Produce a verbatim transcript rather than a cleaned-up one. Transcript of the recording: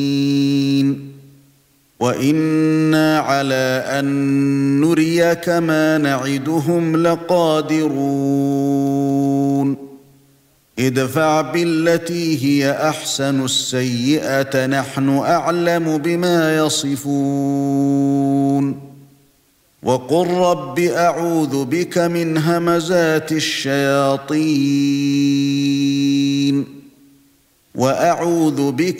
وَإِنَّا عَلَى أَن نُّرِيَكَ مَا نَعِدُهُمْ لَقَادِرُونَ ادْفَعْ بِالَّتِي هِيَ أَحْسَنُ السَّيِّئَةَ نَحْنُ أَعْلَمُ بِمَا يَصِفُونَ وَقُل رَّبِّ أَعُوذُ بِكَ مِنْ هَمَزَاتِ الشَّيَاطِينِ وَأَعُوذُ بِكَ